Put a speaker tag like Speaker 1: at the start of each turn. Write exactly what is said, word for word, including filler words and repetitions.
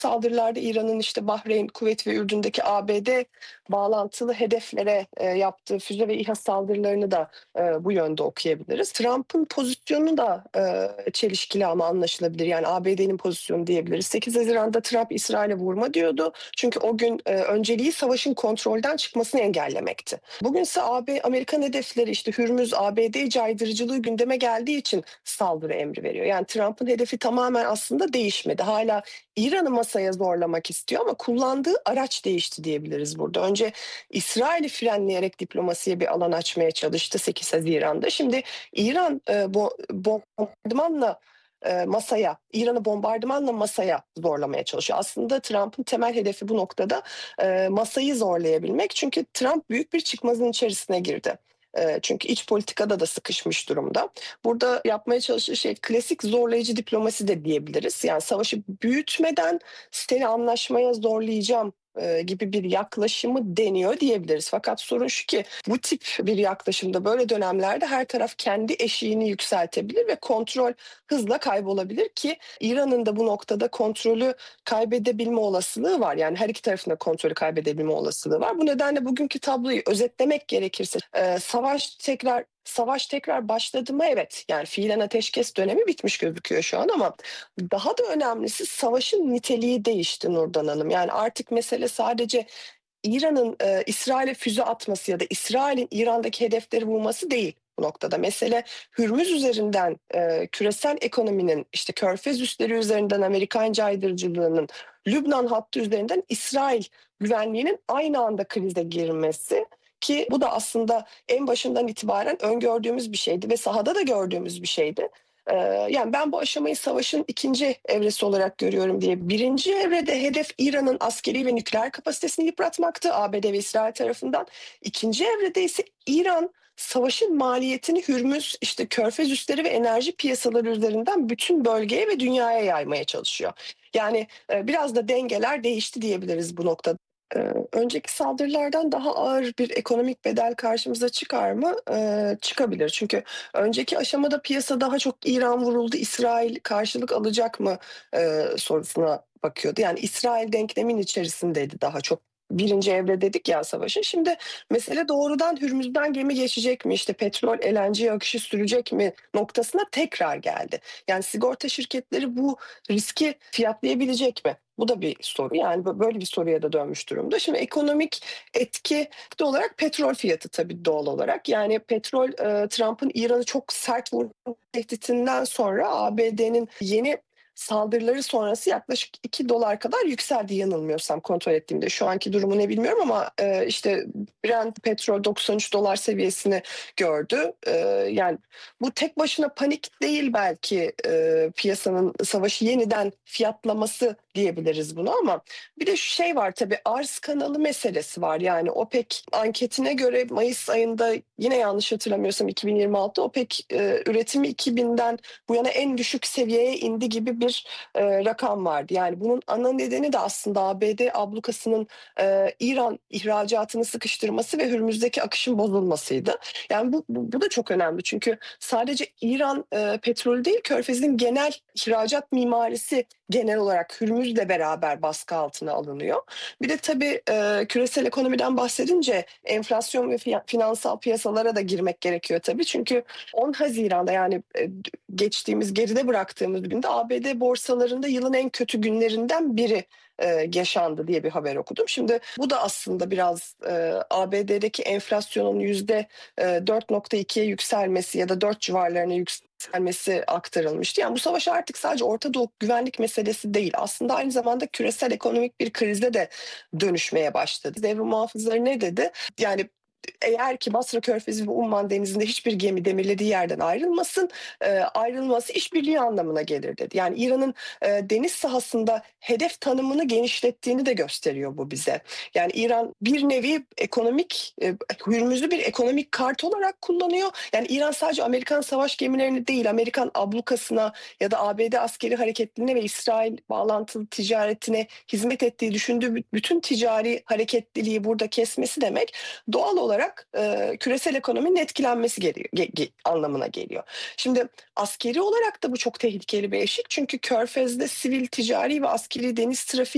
Speaker 1: saldırılarda İran'ın işte Bahreyn, Kuveyt ve Ürdün'deki A B D bağlantılı hedeflere e, yaptığı füze ve İHA saldırılarını da e, bu yönde okuyabiliriz. Trump'ın pozisyonu da e, çelişkili ama anlaşılabilir. Yani A B D'nin pozisyonu diyebiliriz. sekiz Haziran'da Trump İsrail'e vurma diyordu. Çünkü o gün e, önceliği savaşın kontrolden çıkmasını engellemekti. Bugünse A B, Amerikan hedefleri işte Hürmüz, A B D caydırıcılığı gündeme geldiği için saldırı emri veriyor. Yani Trump'ın hedefi tamamen aslında değişmedi. Hala İran'ı masaya zorlamak istiyor ama kullandığı araç değişti diyebiliriz burada. Önce İsrail'i frenleyerek diplomasiye bir alan açmaya çalıştı sekiz Haziran'da. Şimdi İran e, bu bombardımanla e, masaya, İran'ı bombardımanla masaya zorlamaya çalışıyor. Aslında Trump'ın temel hedefi bu noktada e, masayı zorlayabilmek. Çünkü Trump büyük bir çıkmazın içerisine girdi. E, çünkü iç politikada da sıkışmış durumda. Burada yapmaya çalıştığı şey klasik zorlayıcı diplomasi de diyebiliriz. Yani savaşı büyütmeden seni anlaşmaya zorlayacağım e, gibi bir yaklaşımı deniyor diyebiliriz. Fakat sorun şu ki bu tip bir yaklaşımda böyle dönemlerde her taraf kendi eşiğini yükseltebilir ve kontrol hızla kaybolabilir ki İran'ın da bu noktada kontrolü kaybedebilme olasılığı var. Yani her iki tarafın da kontrolü kaybedebilme olasılığı var. Bu nedenle bugünkü tabloyu özetlemek gerekirse e, savaş tekrar Savaş tekrar başladı mı? Evet. Yani fiilen ateşkes dönemi bitmiş gözüküyor şu an ama daha da önemlisi savaşın niteliği değişti Nurdan Hanım. Yani artık mesele sadece İran'ın e, İsrail'e füze atması ya da İsrail'in İran'daki hedefleri vurması değil bu noktada. Mesele Hürmüz üzerinden e, küresel ekonominin işte Körfez üsleri üzerinden Amerikan caydırıcılığının Lübnan hattı üzerinden İsrail güvenliğinin aynı anda krize girmesi ki bu da aslında en başından itibaren öngördüğümüz bir şeydi ve sahada da gördüğümüz bir şeydi. Ee, yani ben bu aşamayı savaşın ikinci evresi olarak görüyorum diye. Birinci evrede hedef İran'ın askeri ve nükleer kapasitesini yıpratmaktı A B D ve İsrail tarafından. İkinci evrede ise İran savaşın maliyetini Hürmüz, işte Körfez üsleri ve enerji piyasaları üzerinden bütün bölgeye ve dünyaya yaymaya çalışıyor. Yani e, biraz da dengeler değişti diyebiliriz bu noktada. Ee, önceki saldırılardan daha ağır bir ekonomik bedel karşımıza çıkar mı? Ee, çıkabilir. Çünkü önceki aşamada piyasa daha çok İran vuruldu, İsrail karşılık alacak mı e, sorusuna bakıyordu. Yani İsrail denklemin içerisindeydi daha çok. Birinci evre dedik ya savaşın. Şimdi mesele doğrudan Hürmüz'den gemi geçecek mi? İşte petrol L N G akışı sürecek mi noktasına tekrar geldi. Yani sigorta şirketleri bu riski fiyatlayabilecek mi? Bu da bir soru. Yani böyle bir soruya da dönmüş durumda. Şimdi ekonomik etki de olarak petrol fiyatı tabii doğal olarak. Yani petrol e, Trump'ın İran'ı çok sert vurma tehditinden sonra A B D'nin yeni saldırıları sonrası yaklaşık iki dolar kadar yükseldi yanılmıyorsam kontrol ettiğimde. Şu anki durumu ne bilmiyorum ama e, işte Brent petrol doksan üç dolar seviyesini gördü. E, yani bu tek başına panik değil belki e, piyasanın savaşı yeniden fiyatlaması diyebiliriz bunu ama bir de şu şey var tabii arz kanalı meselesi var. Yani OPEC anketine göre Mayıs ayında yine yanlış hatırlamıyorsam iki bin yirmi altı OPEC e, üretimi iki binden bu yana en düşük seviyeye indi gibi bir e, rakam vardı. Yani bunun ana nedeni de aslında A B D ablukasının e, İran ihracatını sıkıştırması ve Hürmüz'deki akışın bozulmasıydı. Yani bu, bu, bu da çok önemli çünkü sadece İran e, petrolü değil Körfez'in genel ihracat mimarisi genel olarak Hürmüz'le beraber baskı altına alınıyor. Bir de tabii e, küresel ekonomiden bahsedince enflasyon ve fi- finansal piyasalara da girmek gerekiyor tabii. Çünkü on Haziran'da yani e, geçtiğimiz geride bıraktığımız günde A B D borsalarında yılın en kötü günlerinden biri e, yaşandı diye bir haber okudum. Şimdi bu da aslında biraz e, A B D'deki enflasyonun yüzde dört nokta ikiye yükselmesi ya da dört civarlarına yükselmesi aktarılmıştı. Yani bu savaş artık sadece Orta Doğu güvenlik meselesi değil. Aslında aynı zamanda küresel ekonomik bir krize de dönüşmeye başladı. Devrim muhafızları ne dedi? Yani eğer ki Basra Körfezi ve Umman Denizi'nde hiçbir gemi demirlediği yerden ayrılmasın, e, ayrılması işbirliği anlamına gelir dedi. Yani İran'ın e, deniz sahasında hedef tanımını genişlettiğini de gösteriyor bu bize. Yani İran bir nevi ekonomik, e, Hürmüz'ü bir ekonomik kart olarak kullanıyor. Yani İran sadece Amerikan savaş gemilerini değil, Amerikan ablukasına ya da A B D askeri hareketliliğine ve İsrail bağlantılı ticaretine hizmet ettiği düşündüğü bütün ticari hareketliliği burada kesmesi demek doğal olarak e, küresel ekonominin etkilenmesi geliyor, ge- ge- anlamına geliyor. Şimdi askeri olarak da bu çok tehlikeli bir eşik çünkü Körfez'de sivil, ticari ve askeri deniz trafiği